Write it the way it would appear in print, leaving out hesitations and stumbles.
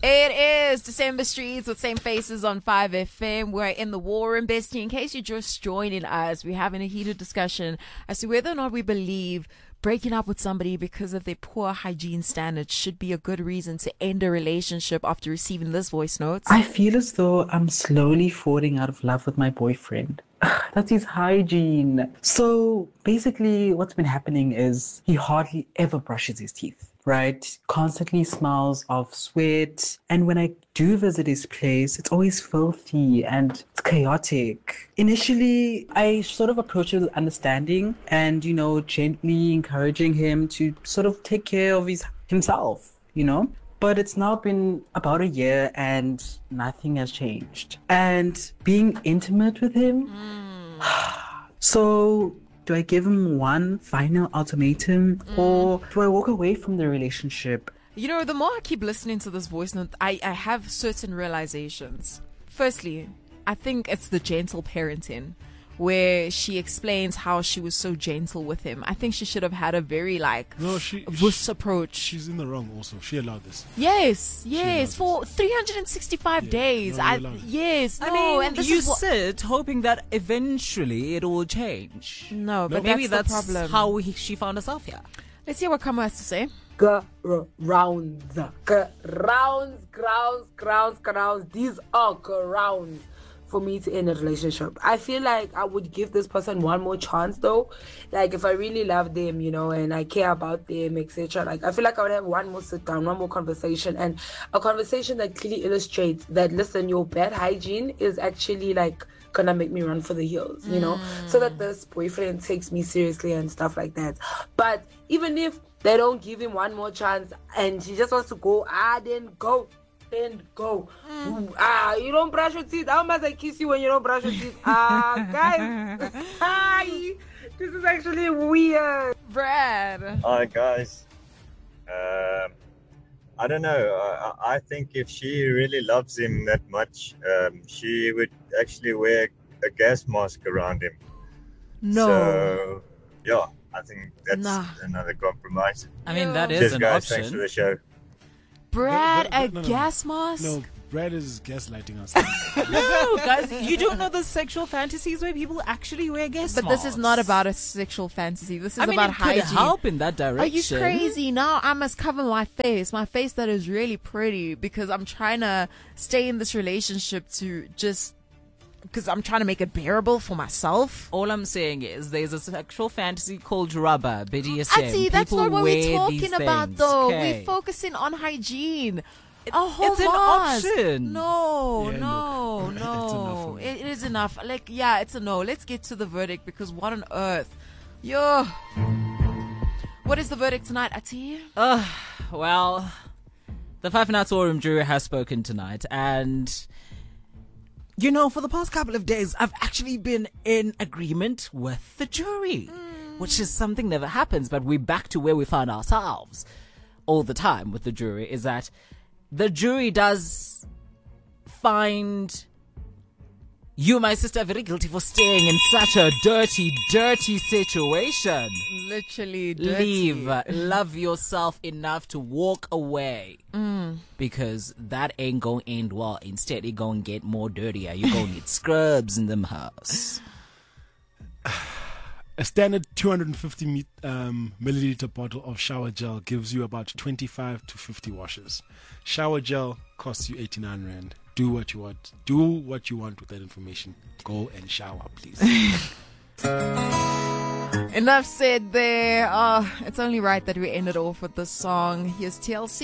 It is December Streets with Same Faces on 5FM. We're in the war room, bestie. In case you're just joining us, we're having a heated discussion as to whether or not we believe breaking up with somebody because of their poor hygiene standards should be a good reason to end a relationship after receiving this voice notes. I feel as though I'm slowly falling out of love with my boyfriend. That's his hygiene. So basically what's been happening is he hardly ever brushes his teeth, right? Constantly smells of sweat. And when I do visit his place, it's always filthy and it's chaotic. Initially, I sort of approached it with understanding and, gently encouraging him to sort of take care of himself, But it's now been about a year and nothing has changed. And being intimate with him, so do I give him one final ultimatum or do I walk away from the relationship? The more I keep listening to this voice note, I have certain realizations. Firstly, I think it's the gentle parenting, where she explains how she was so gentle with him. I think she should have had a very Vus approach. She's in the wrong also. She allowed this. Yes, for 365 days. And this you is sit hoping that eventually it will change. No, but maybe that's that's the problem. how she found herself here. Let's hear what Kamo has to say. Grounds. These are grounds for me to end a relationship. I feel like I would give this person one more chance though. Like if I really love them, and I care about them, etc. Like I feel like I would have one more sit down, one more conversation, and a conversation that clearly illustrates that, listen, your bad hygiene is actually gonna make me run for the hills, so that this boyfriend takes me seriously and stuff like that. But even if they don't give him one more chance and he just wants to go, then go. You don't brush your teeth. How must I kiss you when you don't brush your teeth? Guys. Hi. This is actually weird. Brad. Hi, guys. I don't know. I think if she really loves him that much, she would actually wear a gas mask around him. No. So, yeah, I think that's another compromise. I mean, that is Cheers, an guys. option. Thanks for the show. Brad, No. gas mask? No, Brad is gaslighting us. No, guys, you don't know the sexual fantasies where people actually wear gas But masks. this is not about a sexual fantasy. This is I mean, about it could hygiene. help in that direction. Are you crazy? Now I must cover my face that is really pretty, because I'm trying to stay in this relationship because I'm trying to make it bearable for myself. All I'm saying is there's a sexual fantasy called rubber, BDSM. See, that's People not what wear we're these talking about, things, though. okay? We're focusing on hygiene. It's an option. No, Yeah, no, look, it's enough for me. It is enough. It's a no. Let's get to the verdict, because what on earth? Yo. What is the verdict tonight, Ati? Well, the Five Nights War Room jury has spoken tonight, and for the past couple of days, I've actually been in agreement with the jury, which is something never happens, but we're back to where we find ourselves all the time with the jury, is that the jury does find you, my sister, very guilty for staying in such a dirty, dirty situation. Literally dirty. Leave. Love yourself enough to walk away. Because that ain't going to end well. Instead, it going to get more dirtier. You're going to need scrubs in them house. A standard 250 milliliter bottle of shower gel gives you about 25 to 50 washes. Shower gel costs you 89 Rand. Do what you want. Do what you want with that information. Go and shower, please. Enough said there. It's only right that we end it off with this song. Here's TLC.